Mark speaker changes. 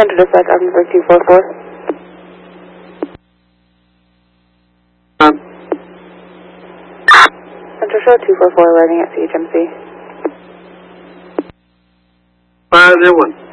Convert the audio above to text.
Speaker 1: Center Dispatch, Ogdenburg 244. Center Show 244, arriving at CHMC.
Speaker 2: 501.